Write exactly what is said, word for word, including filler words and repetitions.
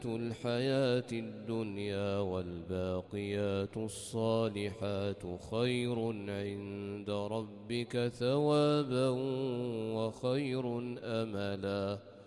الحياة الدنيا والباقيات الصالحات خير عند ربك ثوابا وخير أملا.